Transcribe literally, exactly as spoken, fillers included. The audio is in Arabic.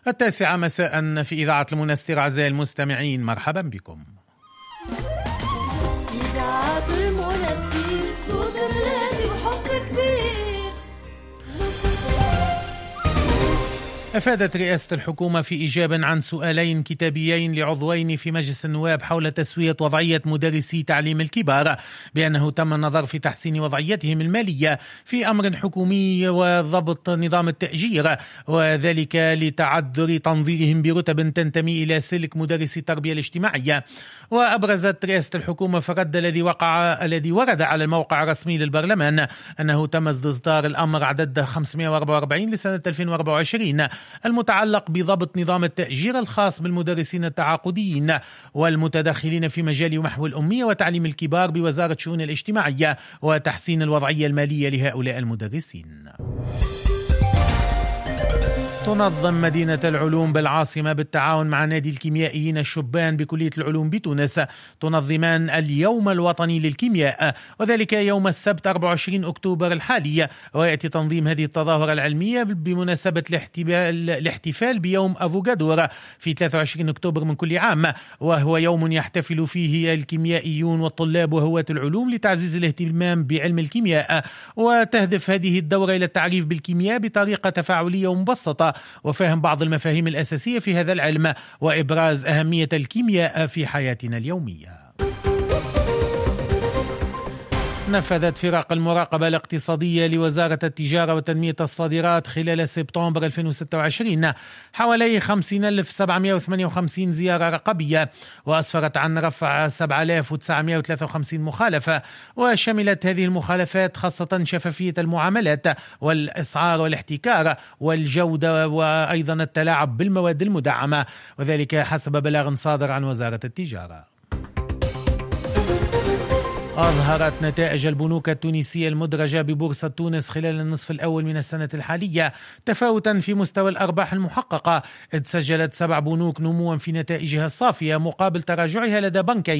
التاسعة مساء في إذاعة المنستير. أعزائي المستمعين، مرحبا بكم. إذاعة المنستير، صوت الذي وحب كبير. أفادت رئاسة الحكومة في إجابة عن سؤالين كتابيين لعضوين في مجلس النواب حول تسوية وضعية مدرسي تعليم الكبار بأنه تم النظر في تحسين وضعيتهم المالية في أمر حكومي وضبط نظام التأجير، وذلك لتعذر تنظيرهم برتب تنتمي إلى سلك مدرسي التربية الاجتماعية. وأبرزت رئاسة الحكومة في الرد الذي وقع الذي ورد على الموقع الرسمي للبرلمان أنه تم استصدار الأمر عدد خمسمائة وأربعة وأربعين لسنة ألفين وأربعة وعشرين المتعلق بضبط نظام التأجير الخاص بالمدرسين التعاقديين والمتدخلين في مجال محو الأمية وتعليم الكبار بوزارة شؤون الاجتماعية وتحسين الوضعية المالية لهؤلاء المدرسين. تنظم مدينة العلوم بالعاصمة بالتعاون مع نادي الكيميائيين الشبان بكلية العلوم بتونس تنظمان اليوم الوطني للكيمياء، وذلك يوم السبت أربعة وعشرين أكتوبر الحالي. ويأتي تنظيم هذه التظاهرة العلمية بمناسبة الاحتفال بيوم أفوغادور في ثلاثة وعشرين أكتوبر من كل عام، وهو يوم يحتفل فيه الكيميائيون والطلاب وهواة العلوم لتعزيز الاهتمام بعلم الكيمياء. وتهدف هذه الدورة إلى التعريف بالكيمياء بطريقة تفاعلية ومبسطة وفهم بعض المفاهيم الأساسية في هذا العلم وإبراز أهمية الكيمياء في حياتنا اليومية. نفذت فرق المراقبة الاقتصادية لوزارة التجارة وتنمية الصادرات خلال سبتمبر ألفين وستة وعشرين حوالي خمسين ألف وسبعمائة وثمانية وخمسين زيارة رقابية، وأسفرت عن رفع سبعة آلاف وتسعمائة وثلاثة وخمسين مخالفة. وشملت هذه المخالفات خاصة شفافية المعاملات والإسعار والاحتكار والجودة وأيضا التلاعب بالمواد المدعمة، وذلك حسب بلاغ صادر عن وزارة التجارة. أظهرت نتائج البنوك التونسية المدرجة ببورصة تونس خلال النصف الأول من السنة الحالية تفاوتا في مستوى الأرباح المحققة، إذ سجلت سبع بنوك نموا في نتائجها الصافية مقابل تراجعها لدى بنكين